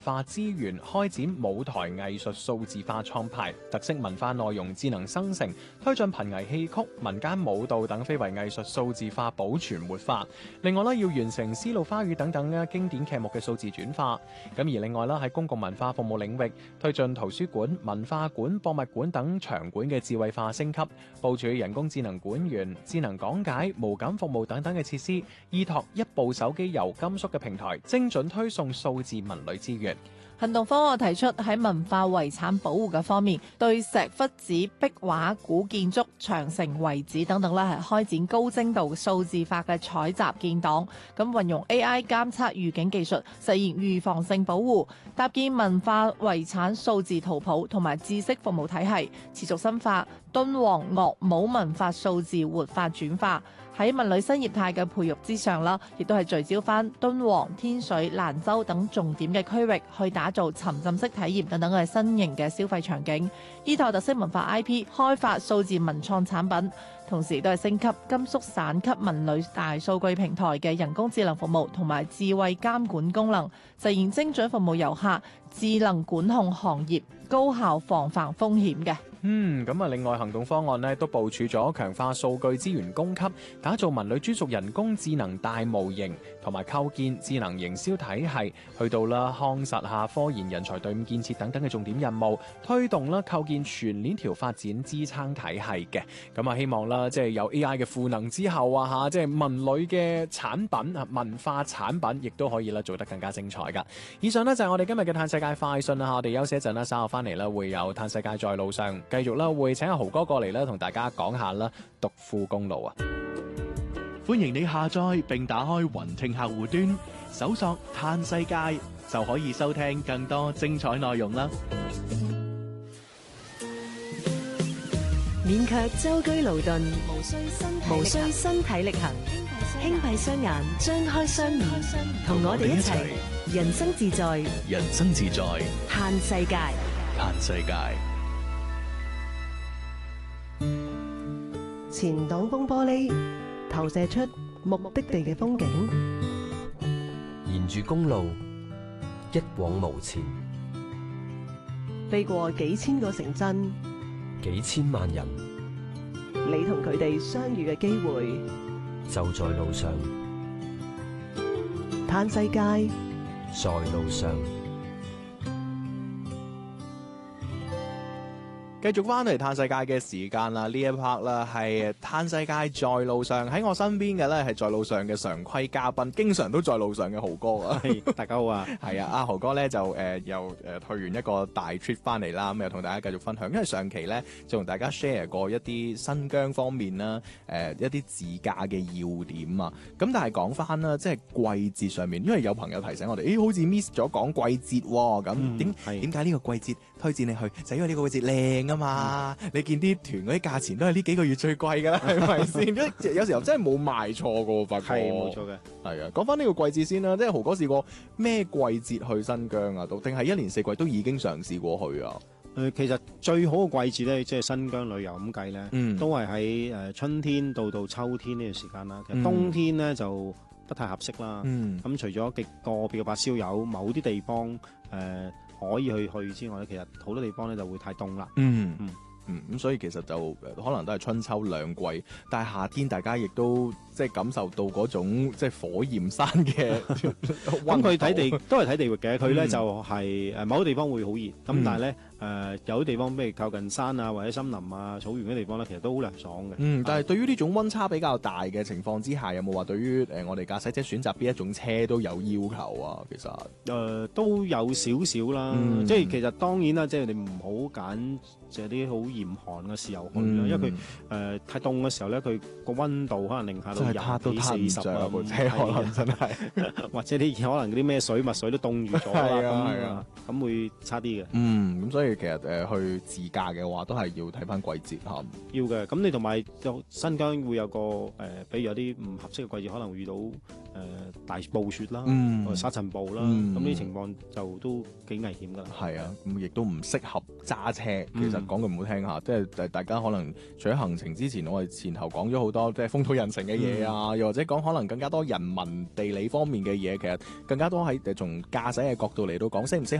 化資源，開展舞台藝術數字化創排，特色文化內容智能生成，推進瀕危戲曲、民間舞蹈等非遺藝術數字化保存活化。另外要完成絲路花語等等嘅經典劇目嘅數字轉化。咁而另外喺公共文化服務領域，推進圖書館、文化館、博物館等場館嘅智慧化升級，部署人工智能館員、智能講解、無感服務等等嘅設施，依託一部手機由甘肅嘅平台，精準推送數字文旅資源。 行動方案提出喺文化遺產保護嘅方面，對石窟寺、壁畫、古建築、長城遺址等等係開展高精度數字化嘅採集建檔，咁運用 AI 監測預警技術，實現預防性保護，搭建文化遺產數字圖譜同埋知識服務體系，持續深化敦煌樂舞文化數字活化轉化。喺文旅新業態嘅培育之上啦，亦都係聚焦翻敦煌、天水、蘭州等重點嘅區域，去打造沉浸式體驗等等嘅新型嘅消費場景，依託特色文化 IP 開發數字文創產品，同時亦都係升級甘肅省級文旅大數據平台嘅人工智能服務同埋智慧監管功能，實現精準服務遊客、智能管控行業、高效防範風險嘅。 咁另外行動方案呢都部署咗強化數據資源供給，打造文旅專屬人工智能大模型，同埋構建智能營銷體系，去到康實下科研人才隊伍建設等等嘅重點任務，推動構建全鏈條發展支撐體系嘅。咁希望即係有 AI 嘅賦能之後即係文旅嘅產品文化產品亦都可以做得更加精彩噶。以上就係我哋今日嘅嘆世界快訊啦，我哋休息一陣啦，稍後翻嚟會有嘆世界在路上。繼續會請阿豪哥過嚟同大家講下獨富公路啊！ 歡迎你下載並打開雲聽客戶端，搜索嘆世界就可以收聽更多精彩內容啦！ 勉強舟車勞頓，無需身體力行，輕閉雙眼，張開雙耳，同我哋一齊人生自在， 人生自在， 嘆世界， 嘆世界。 前擋風玻璃投射出目的地嘅風景， 沿住公路一往無前， 飛過幾千個城鎮， 幾千萬人， 你同佢哋相遇嘅機會就在路上。 嘆世界， 在路上。 繼續翻嚟嘆世界嘅時間啦，呢一 part 啦係嘆世界在路上，喺我身邊嘅咧係在路上嘅常規嘉賓，經常都在路上嘅豪哥啊！ 大家好啊， 係啊，阿豪哥咧就又去完一個大 trip 翻嚟啦，咁又同大家繼續分享，因為上期咧就同大家 share 過一啲新疆方面啦，一啲自駕嘅要點啊，咁但係講翻啦，即係季節上面，因為有朋友提醒我哋，好似 miss 咗講季節喎，咁點解呢個季節推薦你去？就因為呢個季節靚啊嘛，你見啲團嗰啲價錢都係呢幾個月最貴㗎啦，係咪先？有時候真係冇賣錯㗎喎，發覺係冇錯嘅。係啊，講翻呢個季節先啦，即係豪哥試過咩季節去新疆啊？定係一年四季都已經嘗試過去啊？ 其實最好嘅季節咧，即係新疆旅遊咁計咧，都係喺春天到秋天呢段時間啦。其實冬天咧就不太合適啦。咁除咗極個別嘅發燒友，某啲地方可以去之外咧，其實好多地方咧就會太凍啦。 咁所以其實就可能都係春秋兩季，但係夏天大家亦都即係感受到嗰種即係火焰山嘅咁佢睇地都係睇地域嘅，佢咧就係某啲地方會好熱，咁但係咧有啲地方譬如靠近山啊或者森林啊草原嘅地方咧，其實都好涼爽嘅。 但係對於呢種溫差比較大嘅情況之下，有冇話對於我哋駕駛者選擇邊一種車都有要求啊？其實都有少少啦，即係其實當然啦，即係你唔好揀即係啲好嚴寒嘅時候去啦，因為佢太凍嘅時候咧，佢個溫度可能零下到20幾40啊， 部車可能真係， 或者你可能嗰啲咩水墨水都凍住咗啦，咁會差啲嘅。 咁所以其實去自駕嘅話，都係要睇翻季節嚇。 要嘅，咁你同埋新疆會有個比如有啲唔合適嘅季節，可能會遇到大暴雪啦，沙塵暴啦，咁呢啲情況就都幾危險㗎啦。 係啊，咁亦都唔適合揸車。其實講句唔好聽下，即係大家可能除咗行程之前，我哋前頭講咗好多即係風土人情嘅嘢啊，又或者講可能更加多人文地理方面嘅嘢，其實更加多喺從駕駛嘅角度嚟到講，適唔適